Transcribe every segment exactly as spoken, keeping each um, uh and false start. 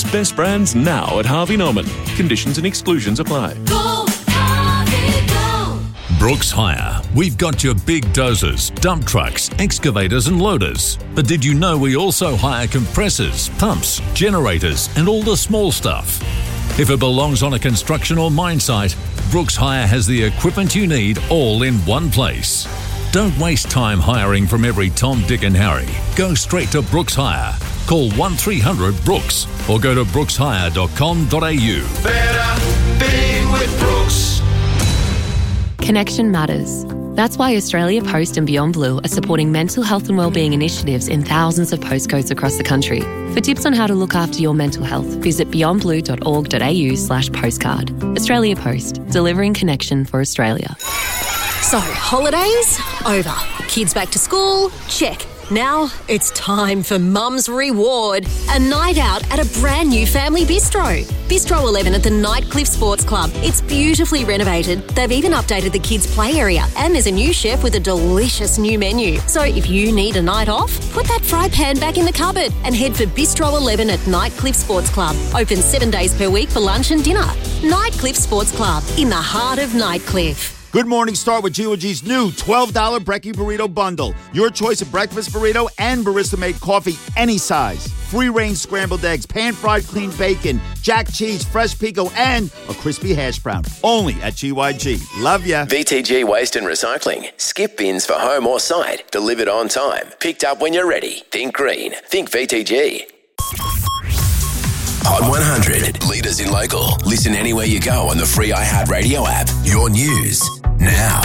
Best brands now at Harvey Norman. Conditions and exclusions apply. Go, Harvey, go. Brooks Hire. We've got your big dozers, dump trucks, excavators and loaders. But did you know we also hire compressors, pumps, generators and all the small stuff? If it belongs on a construction or mine site, Brooks Hire has the equipment you need all in one place. Don't waste time hiring from every Tom, Dick and Harry. Go straight to Brooks Hire. Call one three hundred Brooks or go to brooks hire dot com dot a u. Better be with Brooks. Connection matters. That's why Australia Post and Beyond Blue are supporting mental health and wellbeing initiatives in thousands of postcodes across the country. For tips on how to look after your mental health, visit beyond blue dot org dot a u slash postcard. Australia Post, delivering connection for Australia. So, holidays? Over. Kids back to school? Check. Now it's time for Mum's Reward. A night out at a brand new family bistro. Bistro eleven at the Nightcliff Sports Club. It's beautifully renovated. They've even updated the kids' play area. And there's a new chef with a delicious new menu. So if you need a night off, put that fry pan back in the cupboard and head for Bistro eleven at Nightcliff Sports Club. Open seven days per week for lunch and dinner. Nightcliff Sports Club, in the heart of Nightcliff. Good morning, start with G O G's new twelve dollars Brekkie Burrito Bundle. Your choice of breakfast burrito and barista-made coffee, any size. Free-range scrambled eggs, pan-fried clean bacon, jack cheese, fresh pico, and a crispy hash brown. Only at G Y G. Love ya. V T G Waste and Recycling. Skip bins for home or site. Delivered on time. Picked up when you're ready. Think green. Think V T G. Hot one hundred. Leaders in local. Listen anywhere you go on the free iHeartRadio app. Your news now.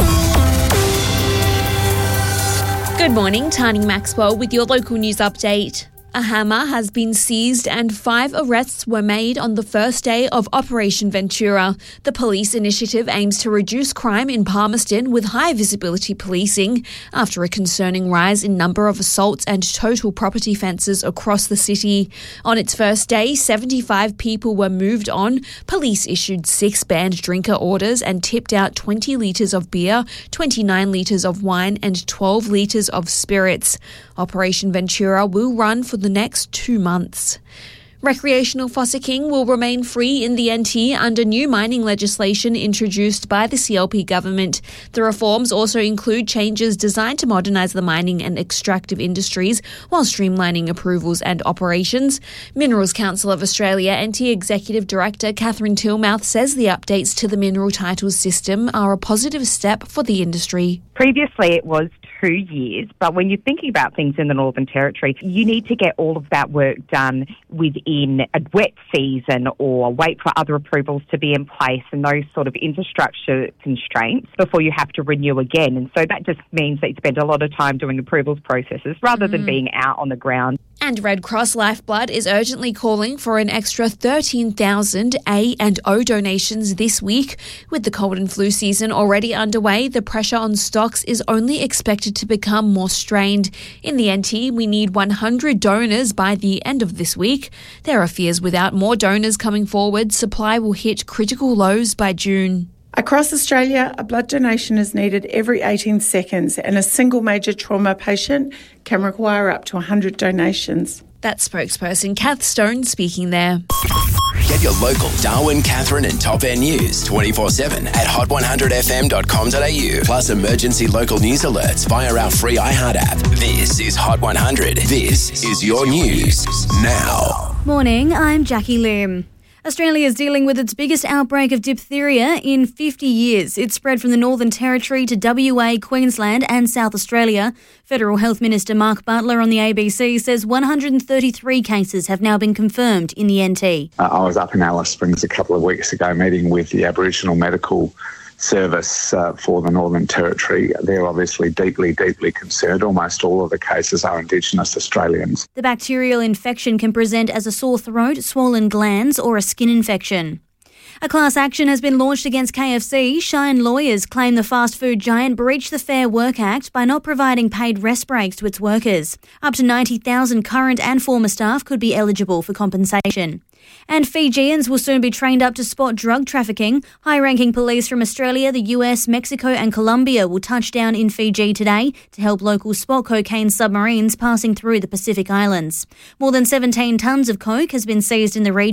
Good morning, Tani Maxwell with your local news update. A hammer has been seized and five arrests were made on the first day of Operation Ventura. The police initiative aims to reduce crime in Palmerston with high visibility policing after a concerning rise in number of assaults and total property offences across the city. On its first day, seventy-five people were moved on. Police issued six banned drinker orders and tipped out twenty litres of beer, twenty-nine litres of wine and twelve litres of spirits. Operation Ventura will run for the next two months. Recreational fossicking will remain free in the N T under new mining legislation introduced by the C L P government. The reforms also include changes designed to modernise the mining and extractive industries while streamlining approvals and operations. Minerals Council of Australia N T Executive Director Catherine Tilmouth says the updates to the mineral titles system are a positive step for the industry. Previously it was two years, but when you're thinking about things in the Northern Territory, you need to get all of that work done within a wet season or wait for other approvals to be in place and those sort of infrastructure constraints before you have to renew again. And so that just means that you spend a lot of time doing approvals processes rather mm. than being out on the ground. And Red Cross Lifeblood is urgently calling for an extra thirteen thousand A and O donations this week. With the cold and flu season already underway, the pressure on stocks is only expected to become more strained. In the N T, we need one hundred donors by the end of this week. There are fears without more donors coming forward, supply will hit critical lows by June. Across Australia, a blood donation is needed every eighteen seconds and a single major trauma patient can require up to one hundred donations. That's spokesperson Kath Stone speaking there. Get your local Darwin, Catherine and Top Air news twenty-four seven at hot one hundred f m dot com dot a u. Plus emergency local news alerts via our free iHeart app. This is Hot one hundred. This is your news now. Morning, I'm Jackie Lim. Australia is dealing with its biggest outbreak of diphtheria in fifty years. It spread from the Northern Territory to W A, Queensland and South Australia. Federal Health Minister Mark Butler on the A B C says one hundred thirty-three cases have now been confirmed in the N T. Uh, I was up in Alice Springs a couple of weeks ago meeting with the Aboriginal Medical Service uh, for the Northern Territory. They're obviously deeply, deeply concerned. Almost all of the cases are Indigenous Australians. The bacterial infection can present as a sore throat, swollen glands or a skin infection. A class action has been launched against K F C. Shine lawyers claim the fast food giant breached the Fair Work Act by not providing paid rest breaks to its workers. Up to ninety thousand current and former staff could be eligible for compensation. And Fijians will soon be trained up to spot drug trafficking. High-ranking police from Australia, the U S, Mexico and Colombia will touch down in Fiji today to help locals spot cocaine submarines passing through the Pacific Islands. More than seventeen tonnes of coke has been seized in the region.